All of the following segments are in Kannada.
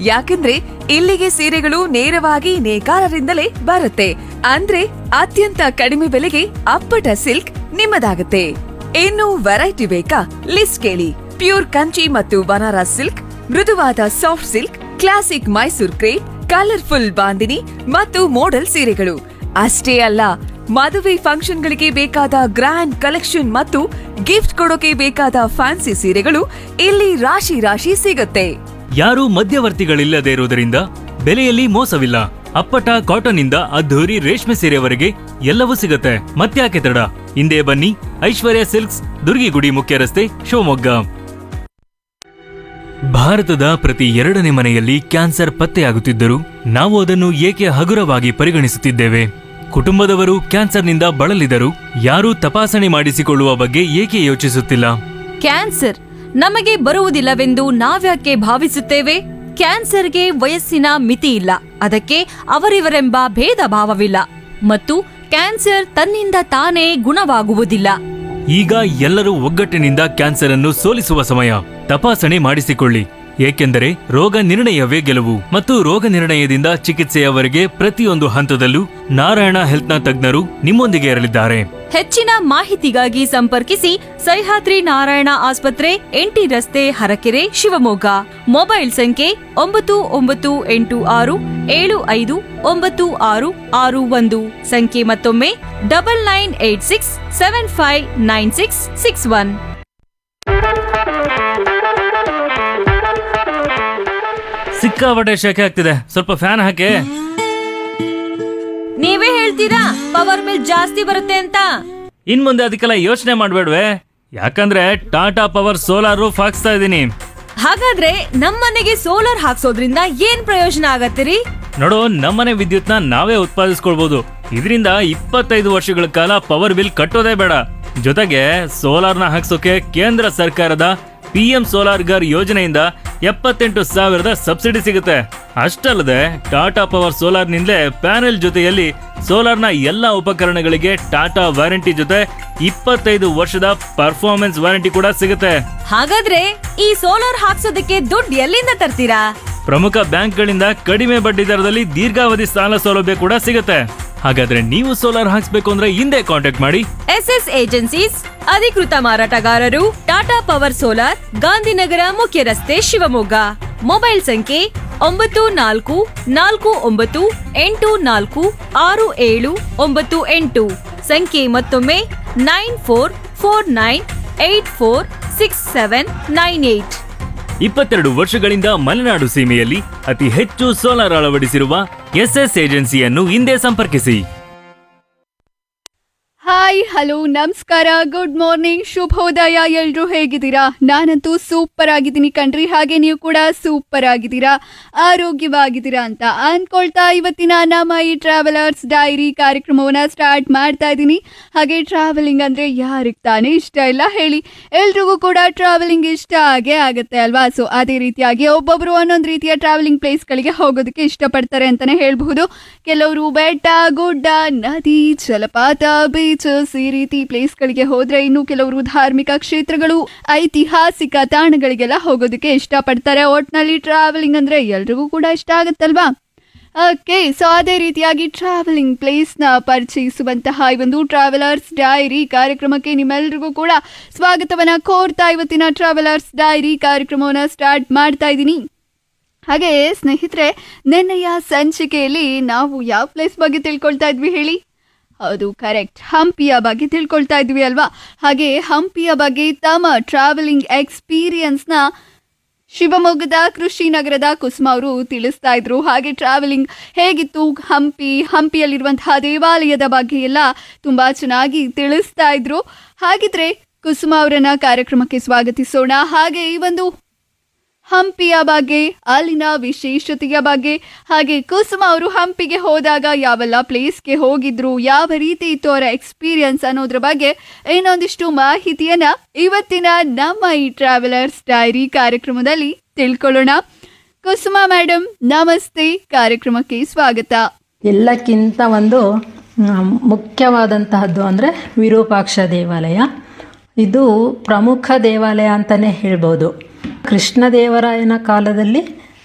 ಯಾಕಂದ್ರೆ ಇಲ್ಲಿಗೆ ಸೀರೆಗಳು ನೇರವಾಗಿ ನೇಕಾರರಿಂದಲೇ ಬರುತ್ತೆ. ಅಂದ್ರೆ ಅತ್ಯಂತ ಕಡಿಮೆ ಬೆಲೆಗೆ ಅಪ್ಪಟ ಸಿಲ್ಕ್ ನಿಮ್ಮದಾಗುತ್ತೆ. ಇನ್ನು ವೆರೈಟಿ ಬೇಕಾ? ಲಿಸ್ಟ್ ಕೇಳಿ. ಪ್ಯೂರ್ ಕಂಚಿ ಮತ್ತು ಬನಾರಸ್ ಸಿಲ್ಕ್, ಮೃದುವಾದ soft silk, classic Mysore crepe, colourful bandhani ಮತ್ತು ಮೋಡಲ್ ಸೀರೆಗಳು ಅಷ್ಟೇ ಅಲ್ಲ, ಮದುವೆ ಫಂಕ್ಷನ್ಗಳಿಗೆ ಬೇಕಾದ ಗ್ರ್ಯಾಂಡ್ ಕಲೆಕ್ಷನ್ ಮತ್ತು ಗಿಫ್ಟ್ ಕೊಡೋಕೆ ಬೇಕಾದ ಫ್ಯಾನ್ಸಿ ಸೀರೆಗಳು ಇಲ್ಲಿ ರಾಶಿ ರಾಶಿ ಸಿಗುತ್ತೆ. ಯಾರೂ ಮಧ್ಯವರ್ತಿಗಳಿಲ್ಲದೆ ಇರುವುದರಿಂದ ಬೆಲೆಯಲ್ಲಿ ಮೋಸವಿಲ್ಲ. ಅಪ್ಪಟ ಕಾಟನ್ ಇಂದ ಅದ್ಧೂರಿ ರೇಷ್ಮೆ ಸೀರೆವರೆಗೆ ಎಲ್ಲವೂ ಸಿಗುತ್ತೆ. ಮತ್ತ್ಯಾಕೆ ತಡ? ಹಿಂದೆ ಬನ್ನಿ, ಐಶ್ವರ್ಯ ಸಿಲ್ಕ್ಸ್, ದುರ್ಗಿಗುಡಿ ಮುಖ್ಯ ರಸ್ತೆ, ಶಿವಮೊಗ್ಗ. ಭಾರತದ ಪ್ರತಿ 2ನೇ ಮನೆಯಲ್ಲಿ ಕ್ಯಾನ್ಸರ್ ಪತ್ತೆಯಾಗುತ್ತಿದ್ದರೂ ನಾವು ಅದನ್ನು ಏಕೆ ಹಗುರವಾಗಿ ಪರಿಗಣಿಸುತ್ತಿದ್ದೇವೆ? ಕುಟುಂಬದವರು ಕ್ಯಾನ್ಸರ್ನಿಂದ ಬಳಲಿದರೂ ಯಾರೂ ತಪಾಸಣೆ ಮಾಡಿಸಿಕೊಳ್ಳುವ ಬಗ್ಗೆ ಏಕೆ ಯೋಚಿಸುತ್ತಿಲ್ಲ? ಕ್ಯಾನ್ಸರ್ ನಮಗೆ ಬರುವುದಿಲ್ಲವೆಂದು ನಾವ್ಯಾಕೆ ಭಾವಿಸುತ್ತೇವೆ? ಕ್ಯಾನ್ಸರ್ಗೆ ವಯಸ್ಸಿನ ಮಿತಿ ಇಲ್ಲ, ಅದಕ್ಕೆ ಅವರಿವರೆಂಬ ಭೇದ ಭಾವವಿಲ್ಲ ಮತ್ತು ಕ್ಯಾನ್ಸರ್ ತನ್ನಿಂದ ತಾನೇ ಗುಣವಾಗುವುದಿಲ್ಲ. ಈಗ ಎಲ್ಲರೂ ಒಗ್ಗಟ್ಟಿನಿಂದ ಕ್ಯಾನ್ಸರ್ ಅನ್ನು ಸೋಲಿಸುವ ಸಮಯ. ತಪಾಸಣೆ ಮಾಡಿಸಿಕೊಳ್ಳಿ, ಏಕೆಂದರೆ ರೋಗ ನಿರ್ಣಯವೇ ಗೆಲುವು ಮತ್ತು ರೋಗ ನಿರ್ಣಯದಿಂದ ಚಿಕಿತ್ಸೆಯವರೆಗೆ ಪ್ರತಿಯೊಂದು ಹಂತದಲ್ಲೂ ನಾರಾಯಣ ಹೆಲ್ತ್ನ ತಜ್ಞರು ನಿಮ್ಮೊಂದಿಗೆ ಇರಲಿದ್ದಾರೆ. ಹೆಚ್ಚಿನ ಮಾಹಿತಿಗಾಗಿ ಸಂಪರ್ಕಿಸಿ ಸಹ್ಯಾದ್ರಿ ನಾರಾಯಣ ಆಸ್ಪತ್ರೆ, ಎಂಟಿ ರಸ್ತೆ, ಹರಕೆರೆ, ಶಿವಮೊಗ್ಗ. ಮೊಬೈಲ್ ಸಂಖ್ಯೆ 9986759661. ಸಂಖ್ಯೆ ಮತ್ತೊಮ್ಮೆ 9986759661. ಸಿಕ್ಕಾಪಟ್ಟೆ ಶೆಕೆ ಆಗ್ತಿದೆ, ಸ್ವಲ್ಪ ಫ್ಯಾನ್ ಹಾಕಿ. ನೀವೇ ಹೇಳ್ತೀರಾ ಪವರ್ ಬಿಲ್ ಜಾಸ್ತಿ ಬರುತ್ತೆ ಅಂತ? ಇನ್ ಮುಂದೆ ಅದಕ್ಕೆಲ್ಲ ಯೋಚನೆ ಮಾಡ್ಬೇಡ್ವೆ, ಯಾಕಂದ್ರೆ ಟಾಟಾ ಪವರ್ ಸೋಲಾರ್ ರೂಫ್ ಹಾಕ್ಸ್ತಾ ಇದೀನಿ. ಹಾಗಾದ್ರೆ ನಮ್ಮನೆಗೆ ಸೋಲಾರ್ ಹಾಕ್ಸೋದ್ರಿಂದ ಏನ್ ಪ್ರಯೋಜನ ಆಗತ್ತಿರಿ? ನೋಡು, ನಮ್ಮನೆ ವಿದ್ಯುತ್ನ ನಾವೇ ಉತ್ಪಾದಿಸ್ಕೊಳ್ಬಹುದು. ಇದರಿಂದ 25 ವರ್ಷಗಳ ಕಾಲ ಪವರ್ ಬಿಲ್ ಕಟ್ಟೋದೇ ಬೇಡ. ಜೊತೆಗೆ ಸೋಲಾರ್ನ ಹಾಕ್ಸೋಕೆ ಕೇಂದ್ರ ಸರ್ಕಾರದ PM ಸೋಲಾರ್ ಗರ್ ಯೋಜನೆಯಿಂದ 78,000 ಸಬ್ಸಿಡಿ ಸಿಗುತ್ತೆ. ಅಷ್ಟಲ್ಲದೆ ಟಾಟಾ ಪವರ್ ಸೋಲಾರ್ನಿಂದಲೇ ಪ್ಯಾನೆಲ್ ಜೊತೆಯಲ್ಲಿ ಸೋಲಾರ್ನ ಎಲ್ಲಾ ಉಪಕರಣಗಳಿಗೆ ಟಾಟಾ ವಾರಂಟಿ ಜೊತೆ 25 ವರ್ಷದ ಪರ್ಫಾರ್ಮೆನ್ಸ್ ವಾರಂಟಿ ಕೂಡ ಸಿಗುತ್ತೆ. ಹಾಗಾದ್ರೆ ಈ ಸೋಲಾರ್ ಹಾಕ್ಸೋದಕ್ಕೆ ದುಡ್ಡು ಎಲ್ಲಿಂದ ತರ್ತೀರಾ? ಪ್ರಮುಖ ಬ್ಯಾಂಕ್ಗಳಿಂದ ಕಡಿಮೆ ಬಡ್ಡಿ ದರದಲ್ಲಿ ದೀರ್ಘಾವಧಿ ಸಾಲ ಸೌಲಭ್ಯ ಕೂಡ ಸಿಗುತ್ತೆ. ಹಾಗಾದ್ರೆ ನೀವು ಸೋಲಾರ್ ಹಾಕ್ಸ್ಬೇಕು ಅಂದ್ರೆ ಹಿಂದೆ ಕಾಂಟ್ಯಾಕ್ಟ್ ಮಾಡಿ. SS ಏಜೆನ್ಸೀಸ್, ಅಧಿಕೃತ ಮಾರಾಟಗಾರರು, ಟಾಟಾ ಪವರ್ ಸೋಲಾರ್, ಗಾಂಧಿನಗರ ಮುಖ್ಯ ರಸ್ತೆ, ಶಿವಮೊಗ್ಗ. ಮೊಬೈಲ್ ಸಂಖ್ಯೆ 9449846798. ಸಂಖ್ಯೆ ಮತ್ತೊಮ್ಮೆ 9449846798. 22 ವರ್ಷಗಳಿಂದ ಮಲೆನಾಡು ಸೀಮೆಯಲ್ಲಿ ಅತಿ ಹೆಚ್ಚು ಸೋಲಾರ್ ಅಳವಡಿಸಿರುವ SS ಏಜೆನ್ಸಿಯನ್ನು ಹಿಂದೆ ಸಂಪರ್ಕಿಸಿ. ಹಾಯ್, ಹಲೋ, ನಮಸ್ಕಾರ, ಗುಡ್ ಮಾರ್ನಿಂಗ್, ಶುಭೋದಯ. ಎಲ್ರೂ ಹೇಗಿದ್ದೀರಾ? ನಾನಂತೂ ಸೂಪರ್ ಆಗಿದ್ದೀನಿ ಕಣ್ರಿ. ಹಾಗೆ ನೀವು ಕೂಡ ಸೂಪರ್ ಆಗಿದ್ದೀರಾ, ಆರೋಗ್ಯವಾಗಿದ್ದೀರಾ ಅಂತ ಅನ್ಕೊಳ್ತಾ ಇವತ್ತಿನ ನಮ್ಮ ಈ ಟ್ರಾವೆಲರ್ಸ್ ಡೈರಿ ಕಾರ್ಯಕ್ರಮವನ್ನ ಸ್ಟಾರ್ಟ್ ಮಾಡ್ತಾ ಇದ್ದೀನಿ. ಹಾಗೆ ಟ್ರಾವೆಲಿಂಗ್ ಅಂದ್ರೆ ಯಾರಿಗೆ ತಾನೇ ಇಷ್ಟ ಇಲ್ಲ ಹೇಳಿ? ಎಲ್ರಿಗೂ ಕೂಡ ಟ್ರಾವೆಲಿಂಗ್ ಇಷ್ಟ ಆಗೇ ಆಗುತ್ತೆ ಅಲ್ವಾ? ಸೊ ಅದೇ ರೀತಿಯಾಗಿ ಒಬ್ಬೊಬ್ರು ಒಂದೊಂದು ರೀತಿಯ ಟ್ರಾವೆಲಿಂಗ್ ಪ್ಲೇಸ್ಗಳಿಗೆ ಹೋಗೋದಕ್ಕೆ ಇಷ್ಟಪಡ್ತಾರೆ ಅಂತಾನೆ ಹೇಳ್ಬಹುದು. ಕೆಲವರು ಬೆಟ್ಟ, ಗುಡ್ಡ, ನದಿ, ಜಲಪಾತ, ಬೀಚ್ ಈ ರೀತಿ ಪ್ಲೇಸ್ಗಳಿಗೆ ಹೋದ್ರೆ, ಇನ್ನು ಕೆಲವರು ಧಾರ್ಮಿಕ ಕ್ಷೇತ್ರಗಳು, ಐತಿಹಾಸಿಕ ತಾಣಗಳಿಗೆಲ್ಲ ಹೋಗೋದಕ್ಕೆ ಇಷ್ಟಪಡ್ತಾರೆ. ಒಟ್ನಲ್ಲಿ ಟ್ರಾವೆಲಿಂಗ್ ಅಂದ್ರೆ ಎಲ್ರಿಗೂ ಕೂಡ ಇಷ್ಟ ಆಗುತ್ತಲ್ವಾ? ಓಕೆ, ಸೊ ಅದೇ ರೀತಿಯಾಗಿ ಟ್ರಾವೆಲಿಂಗ್ ಪ್ಲೇಸ್ನ ಪರಿಚಯಿಸುವಂತಹ ಈ ಒಂದು ಟ್ರಾವೆಲರ್ಸ್ ಡೈರಿ ಕಾರ್ಯಕ್ರಮಕ್ಕೆ ನಿಮ್ಮೆಲ್ರಿಗೂ ಕೂಡ ಸ್ವಾಗತವನ್ನ ಕೋರ್ತಾ ಇವತ್ತಿನ ಟ್ರಾವೆಲರ್ಸ್ ಡೈರಿ ಕಾರ್ಯಕ್ರಮವನ್ನ ಸ್ಟಾರ್ಟ್ ಮಾಡ್ತಾ ಇದ್ದೀನಿ. ಹಾಗೆ ಸ್ನೇಹಿತರೆ, ನಿನ್ನೆಯ ಸಂಚಿಕೆಯಲ್ಲಿ ನಾವು ಯಾವ ಪ್ಲೇಸ್ ಬಗ್ಗೆ ತಿಳ್ಕೊಳ್ತಾ ಇದ್ವಿ ಹೇಳಿ? ಹೌದು, ಕರೆಕ್ಟ್, ಹಂಪಿಯ ಬಗ್ಗೆ ತಿಳ್ಕೊಳ್ತಾ ಇದ್ವಿ ಅಲ್ವಾ? ಹಾಗೆ ಹಂಪಿಯ ಬಗ್ಗೆ ತಮ್ಮ ಟ್ರಾವೆಲಿಂಗ್ ಎಕ್ಸ್ಪೀರಿಯನ್ಸ್ನ ಶಿವಮೊಗ್ಗದ ಕೃಷಿ ನಗರದ ಕುಸುಮ ಅವರು ತಿಳಿಸ್ತಾ ಇದ್ರು. ಹಾಗೆ ಟ್ರಾವೆಲಿಂಗ್ ಹೇಗಿತ್ತು, ಹಂಪಿಯಲ್ಲಿರುವಂತಹ ದೇವಾಲಯದ ಬಗ್ಗೆ ಎಲ್ಲ ತುಂಬಾ ಚೆನ್ನಾಗಿ ತಿಳಿಸ್ತಾ ಇದ್ರು. ಹಾಗಿದ್ರೆ ಕುಸುಮ ಅವರನ್ನ ಕಾರ್ಯಕ್ರಮಕ್ಕೆ ಸ್ವಾಗತಿಸೋಣ. ಹಾಗೆ ಈ ಒಂದು ಹಂಪಿಯ ಬಗ್ಗೆ, ಅಲ್ಲಿನ ವಿಶೇಷತೆಯ ಬಗ್ಗೆ, ಹಾಗೆ ಕುಸುಮ ಅವರು ಹಂಪಿಗೆ ಹೋದಾಗ ಯಾವೆಲ್ಲ ಪ್ಲೇಸ್ಗೆ ಹೋಗಿದ್ರು, ಯಾವ ರೀತಿ ಇತ್ತು ಅವರ ಎಕ್ಸ್ಪೀರಿಯನ್ಸ್ ಅನ್ನೋದ್ರ ಬಗ್ಗೆ ಇನ್ನೊಂದಿಷ್ಟು ಮಾಹಿತಿಯನ್ನ ಇವತ್ತಿನ ನಮ್ಮ ಈ ಟ್ರಾವೆಲರ್ಸ್ ಡೈರಿ ಕಾರ್ಯಕ್ರಮದಲ್ಲಿ ತಿಳ್ಕೊಳ್ಳೋಣ. ಕುಸುಮ ಮೇಡಮ್, ನಮಸ್ತೆ, ಕಾರ್ಯಕ್ರಮಕ್ಕೆ ಸ್ವಾಗತ. ಎಲ್ಲಕ್ಕಿಂತ ಒಂದು ಮುಖ್ಯವಾದಂತಹದ್ದು ಅಂದರೆ ವಿರೂಪಾಕ್ಷ ದೇವಾಲಯ. ಇದು ಪ್ರಮುಖ ದೇವಾಲಯ ಅಂತಲೇ ಹೇಳ್ಬೋದು. ಕೃಷ್ಣದೇವರಾಯನ ಕಾಲದಲ್ಲಿ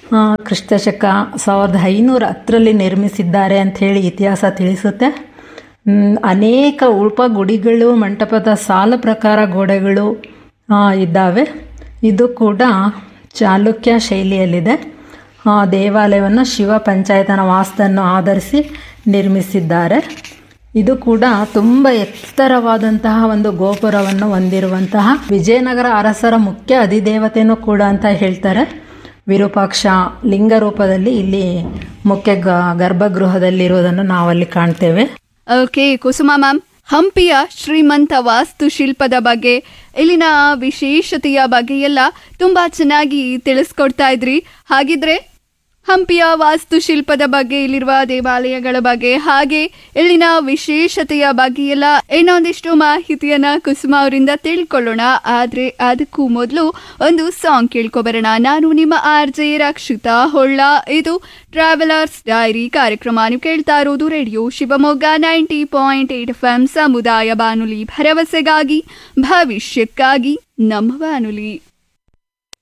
ಕ್ರಿಸ್ತಶಕ 1510ರಲ್ಲಿ ನಿರ್ಮಿಸಿದ್ದಾರೆ ಅಂಥೇಳಿ ಇತಿಹಾಸ ತಿಳಿಸುತ್ತೆ. ಅನೇಕ ಉಪಗುಡಿಗಳು, ಮಂಟಪದ ಸಾಲ ಪ್ರಕಾರ ಗೋಡೆಗಳು ಇದ್ದಾವೆ. ಇದು ಕೂಡ ಚಾಲುಕ್ಯ ಶೈಲಿಯಲ್ಲಿದೆ. ದೇವಾಲಯವನ್ನು ಶಿವ ಪಂಚಾಯತನ ವಾಸ್ತನ್ನು ಆಧರಿಸಿ ನಿರ್ಮಿಸಿದ್ದಾರೆ. ಇದು ಕೂಡ ತುಂಬ ಎತ್ತರವಾದಂತಹ ಒಂದು ಗೋಪುರವನ್ನು ಹೊಂದಿರುವಂತಹ ವಿಜಯನಗರ ಅರಸರ ಮುಖ್ಯ ಅಧಿದೇವತೆಯೂ ಕೂಡ ಅಂತ ಹೇಳ್ತಾರೆ. ವಿರೂಪಾಕ್ಷ ಲಿಂಗ ರೂಪದಲ್ಲಿ ಇಲ್ಲಿ ಮುಖ್ಯ ಗರ್ಭಗೃಹದಲ್ಲಿರುವುದನ್ನು ನಾವಲ್ಲಿ ಕಾಣ್ತೇವೆ. ಓಕೆ ಕುಸುಮ ಮ್ಯಾಮ್, ಹಂಪಿಯ ಶ್ರೀಮಂತ ವಾಸ್ತುಶಿಲ್ಪದ ಬಗ್ಗೆ, ಇಲ್ಲಿನ ವಿಶೇಷತೆಯ ಬಗ್ಗೆ ಎಲ್ಲ ತುಂಬಾ ಚೆನ್ನಾಗಿ ತಿಳಿಸ್ಕೊಡ್ತಾ ಇದ್ರಿ. ಹಾಗಿದ್ರೆ ಹಂಪಿಯ ವಾಸ್ತುಶಿಲ್ಪದ ಬಗ್ಗೆ, ಇಲ್ಲಿರುವ ದೇವಾಲಯಗಳ ಬಗ್ಗೆ, ಹಾಗೆ ಇಲ್ಲಿನ ವಿಶೇಷತೆಯ ಬಗ್ಗೆ ಎಲ್ಲ ಇನ್ನೊಂದಿಷ್ಟು ಮಾಹಿತಿಯನ್ನ ಕುಸುಮ ಅವರಿಂದ ತಿಳ್ಕೊಳ್ಳೋಣ. ಆದ್ರೆ ಅದಕ್ಕೂ ಮೊದಲು ಒಂದು ಸಾಂಗ್ ಕೇಳ್ಕೊಬರೋಣ. ನಾನು ನಿಮ್ಮ RJ ರಕ್ಷಿತಾ ಹೊಳ್ಳ. ಇದು ಟ್ರಾವೆಲರ್ಸ್ ಡೈರಿ ಕಾರ್ಯಕ್ರಮ. ನೀವು ಕೇಳ್ತಾ ಇರೋದು ರೇಡಿಯೋ ಶಿವಮೊಗ್ಗ 90.8 FM ಸಮುದಾಯ ಬಾನುಲಿ, ಭರವಸೆಗಾಗಿ ಭವಿಷ್ಯಕ್ಕಾಗಿ ನಮ್ಮ ಬಾನುಲಿ.